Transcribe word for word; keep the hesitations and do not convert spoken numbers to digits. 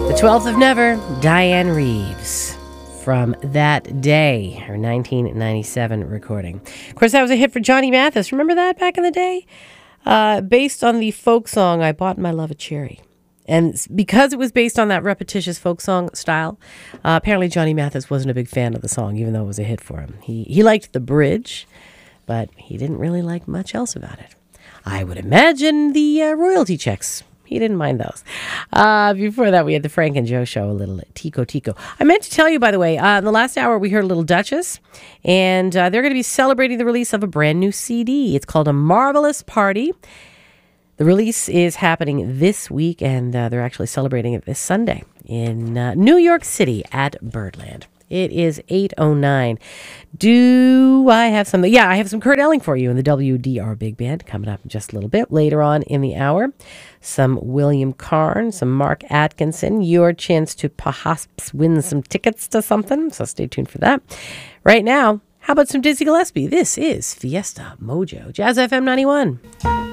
The twelfth of Never, Diane Reeves. From That Day, her nineteen ninety-seven recording. Of course, that was a hit for Johnny Mathis. Remember that back in the day? Uh, based on the folk song, I Bought My Love a Cherry. And because it was based on that repetitious folk song style, uh, apparently Johnny Mathis wasn't a big fan of the song, even though it was a hit for him. He, he liked the bridge, but he didn't really like much else about it. I would imagine the uh, royalty checks. He didn't mind those. Uh, before that, we had the Frank and Joe show, a little Tico Tico. I meant to tell you, by the way, uh, in the last hour, we heard Little Duchess, and uh, they're going to be celebrating the release of a brand new C D. It's called A Marvelous Party. The release is happening this week, and uh, they're actually celebrating it this Sunday in uh, New York City at Birdland. It is eight oh nine. Do I have something? Yeah, I have some Kurt Elling for you in the W D R Big Band coming up in just a little bit later on in the hour. Some William Karn, some Mark Atkinson, your chance to perhaps win some tickets to something, so stay tuned for that. Right now, how about some Dizzy Gillespie? This is Fiesta Mojo, Jazz F M ninety-one.